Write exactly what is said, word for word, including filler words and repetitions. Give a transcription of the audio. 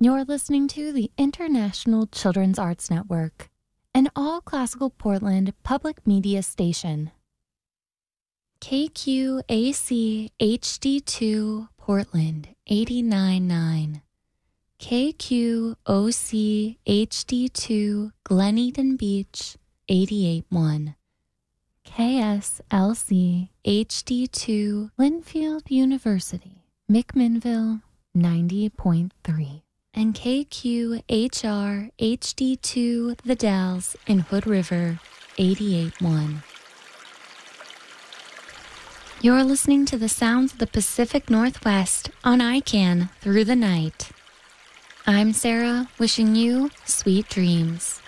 You're listening to the International Children's Arts Network, an all-classical Portland public media station. K Q A C H D two Portland eighty-nine point nine. K Q O C H D two Glen Eden Beach eighty-eight point one. K S L C H D two Linfield University, McMinnville ninety point three. And K Q H R H D two The Dalles in Hood River eighty-eight point one. You're listening to the sounds of the Pacific Northwest on I C A N Through the Night. I'm Sarah, wishing you sweet dreams.